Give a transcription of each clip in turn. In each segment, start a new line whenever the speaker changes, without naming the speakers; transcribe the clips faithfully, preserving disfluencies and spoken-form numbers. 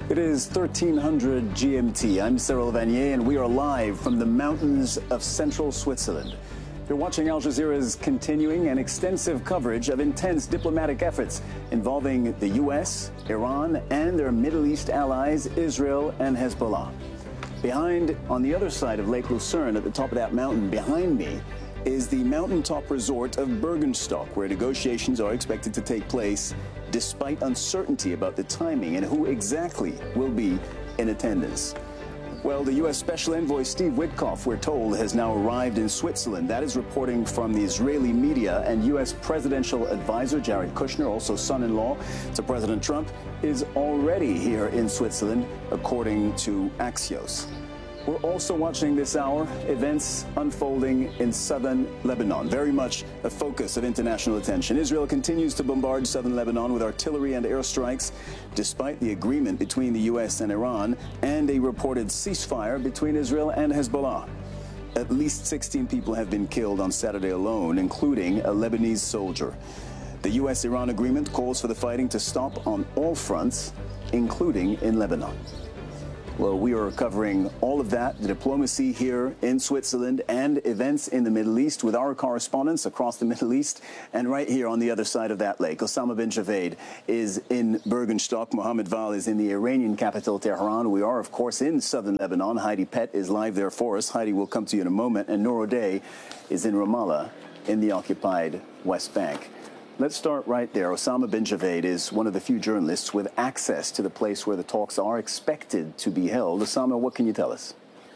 It is thirteen hundred G M T. I'm Cyril Vanier, and we are live from the mountains of central Switzerland. You're watching Al Jazeera's continuing and extensive coverage of intense diplomatic efforts involving the U S, Iran, and their Middle East allies, Israel and Hezbollah. Behind, on the other side of Lake Lucerne, at the top of that mountain behind me, is the mountaintop resort of Bürgenstock, where negotiations are expected to take place despite uncertainty about the timing and who exactly will be in attendance. Well, the U S Special Envoy Steve Witkoff, we're told, has now arrived in Switzerland. That is reporting from the Israeli media, and U S Presidential Advisor Jared Kushner, also son-in-law to President Trump, is already here in Switzerland, according to Axios. We're also watching this hour events unfolding in southern Lebanon, very much a focus of international attention. Israel continues to bombard southern Lebanon with artillery and airstrikes, despite the agreement between the U S and Iran and a reported ceasefire between Israel and Hezbollah. At least sixteen people have been killed on Saturday alone, including a Lebanese soldier. The U S Iran agreement calls for the fighting to stop on all fronts, including in Lebanon. Well, we are covering all of that, the diplomacy here in Switzerland and events in the Middle East with our correspondents across the Middle East. And right here on the other side of that lake, Osama bin Javed is in Bürgenstock. Mohammed Val is in the Iranian capital, Tehran. We are, of course, in southern Lebanon. Heidi Pett is live there for us. Heidi will come to you in a moment. And Noor O'Day is in Ramallah in the occupied West Bank. Let's start right there. Osama bin Javed is one of the few journalists with access to the place where the talks are expected to be held. Osama, what can you tell us?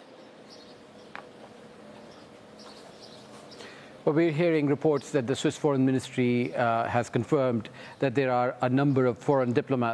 Well, we're hearing reports that the Swiss Foreign Ministry uh, has confirmed that there are a number of foreign diplomats